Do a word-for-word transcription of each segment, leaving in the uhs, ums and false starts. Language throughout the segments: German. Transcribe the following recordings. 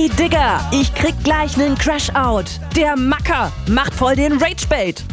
Ey Digga, ich krieg gleich nen Crash-Out. Der Macker macht voll den Rage-Bait.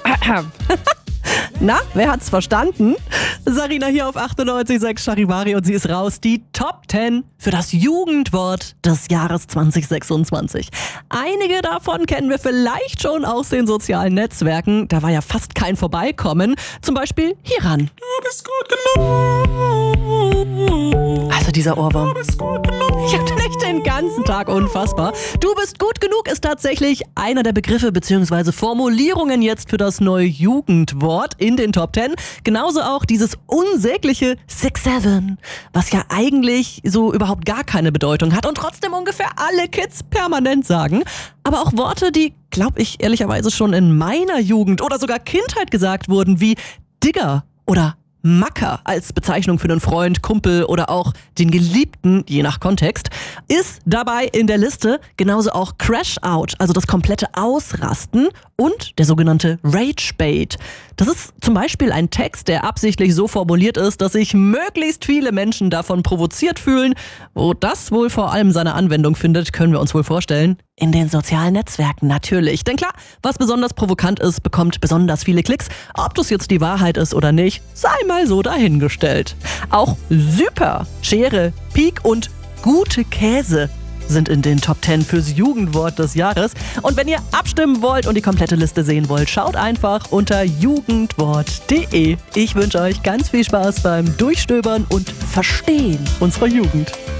Na, wer hat's verstanden? Sarina hier auf achtundneunzig Komma sechs Charivari und sie ist raus. Die Top zehn für das Jugendwort des Jahres zwanzig sechsundzwanzig. Einige davon kennen wir vielleicht schon aus den sozialen Netzwerken. Da war ja fast kein Vorbeikommen. Zum Beispiel hieran. Du bist gut genug. Also dieser Ohrwurm. Du bist gut genug. Ich hab nicht den ganzen Tag, unfassbar. Du bist gut genug ist tatsächlich einer der Begriffe bzw. Formulierungen jetzt für das neue Jugendwort in den Top zehn. Genauso auch dieses unsägliche Six Seven, was ja eigentlich so überhaupt gar keine Bedeutung hat und trotzdem ungefähr alle Kids permanent sagen. Aber auch Worte, die, glaube ich, ehrlicherweise schon in meiner Jugend oder sogar Kindheit gesagt wurden, wie Digger oder Macker als Bezeichnung für einen Freund, Kumpel oder auch den Geliebten, je nach Kontext, ist dabei in der Liste. Genauso auch Crash-Out, also das komplette Ausrasten, und der sogenannte Rage-Bait. Das ist zum Beispiel ein Text, der absichtlich so formuliert ist, dass sich möglichst viele Menschen davon provoziert fühlen. Wo das wohl vor allem seine Anwendung findet, können wir uns wohl vorstellen. In den sozialen Netzwerken natürlich. Denn klar, was besonders provokant ist, bekommt besonders viele Klicks. Ob das jetzt die Wahrheit ist oder nicht, sei mal so dahingestellt. Auch Super, Schere, Pik und gute Käse sind in den Top zehn fürs Jugendwort des Jahres. Und wenn ihr abstimmen wollt und die komplette Liste sehen wollt, schaut einfach unter jugendwort punkt de. Ich wünsche euch ganz viel Spaß beim Durchstöbern und Verstehen unserer Jugend.